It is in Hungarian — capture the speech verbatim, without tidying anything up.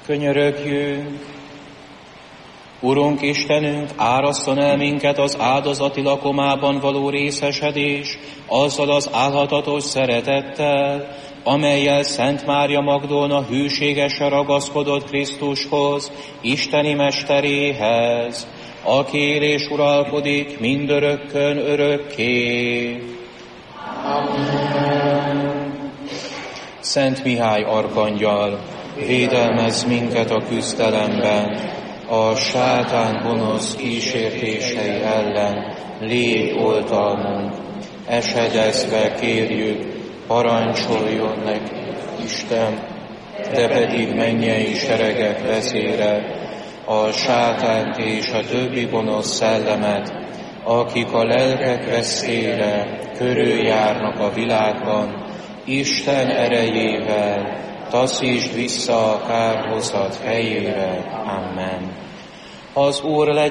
Könyörögjünk! Urunk Istenünk, áraszton el minket az áldozati lakomában való részesedés, azzal az álhatatos szeretettel, amellyel Szent Mária Magdolna hűségesen ragaszkodott Krisztushoz, Isteni Mesteréhez, aki él és uralkodik mindörökkön örökké. Amen. Szent Mihály arkangyal, védelmezz minket a küzdelemben, a sátán gonosz kísértései ellen légy oltalmunk. Esedezve kérjük, parancsoljon neki Isten, te pedig mennyei seregek vezére, a sátánt és a többi gonosz szellemet, akik a lelkek vesztére körüljárnak a világban, Isten erejével taszítsd vissza a kárhozat helyére. Amen. Az Úr legyen